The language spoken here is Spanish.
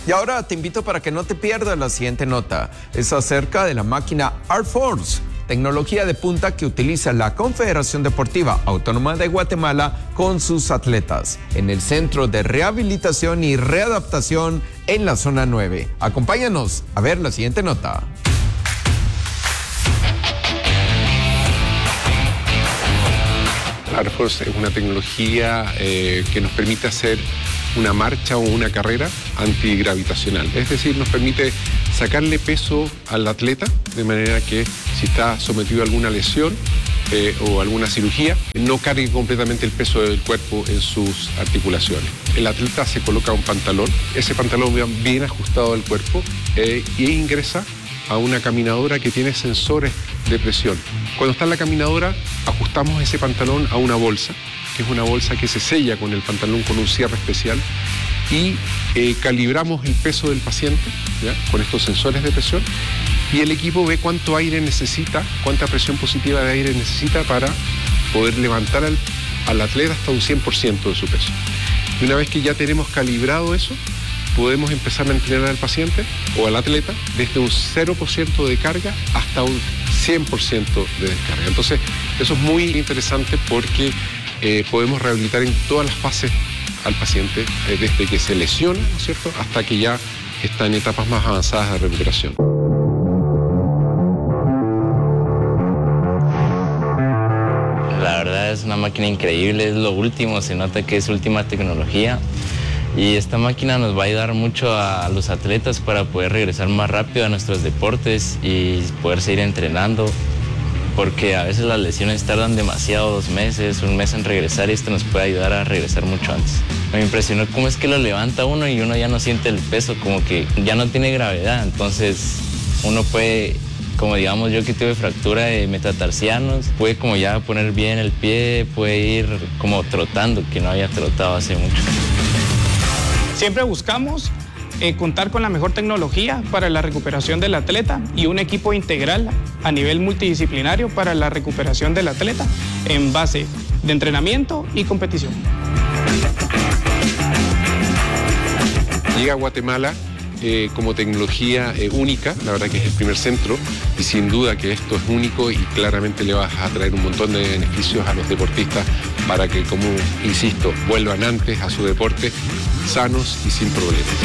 Y ahora te invito para que no te pierdas la siguiente nota. Es acerca de la máquina Air Force, tecnología de punta que utiliza la Confederación Deportiva Autónoma de Guatemala con sus atletas en el Centro de Rehabilitación y Readaptación en la Zona 9. Acompáñanos a ver la siguiente nota. Air Force es una tecnología que nos permite hacer una marcha o una carrera antigravitacional. Es decir, nos permite sacarle peso al atleta de manera que si está sometido a alguna lesión o alguna cirugía, no cargue completamente el peso del cuerpo en sus articulaciones. El atleta se coloca un pantalón, ese pantalón bien ajustado al cuerpo y ingresa a una caminadora que tiene sensores de presión. Cuando está en la caminadora, ajustamos ese pantalón a una bolsa, que es una bolsa que se sella con el pantalón con un cierre especial, y calibramos el peso del paciente, ¿ya?, con estos sensores de presión, y el equipo ve cuánto aire necesita, cuánta presión positiva de aire necesita para poder levantar al atleta hasta un 100% de su peso. Y una vez que ya tenemos calibrado eso, podemos empezar a entrenar al paciente o al atleta desde un 0% de carga hasta un 100% de descarga. Entonces, eso es muy interesante porque podemos rehabilitar en todas las fases al paciente, desde que se lesiona, ¿no es cierto?, hasta que ya está en etapas más avanzadas de recuperación. La verdad es una máquina increíble, es lo último, se nota que es última tecnología. Y esta máquina nos va a ayudar mucho a los atletas para poder regresar más rápido a nuestros deportes y poder seguir entrenando, porque a veces las lesiones tardan demasiado, 2 meses, 1 mes en regresar, y esto nos puede ayudar a regresar mucho antes. Me impresionó cómo es que lo levanta uno y uno ya no siente el peso, como que ya no tiene gravedad, entonces uno puede, como digamos yo que tuve fractura de metatarsianos, puede como ya poner bien el pie, puede ir como trotando, que no había trotado hace mucho. Siempre buscamos contar con la mejor tecnología para la recuperación del atleta y un equipo integral a nivel multidisciplinario para la recuperación del atleta en base de entrenamiento y competición. Llega a Guatemala como tecnología única, la verdad que es el primer centro, y sin duda que esto es único y claramente le vas a traer un montón de beneficios a los deportistas para que, como insisto, vuelvan antes a su deporte sanos y sin problemas.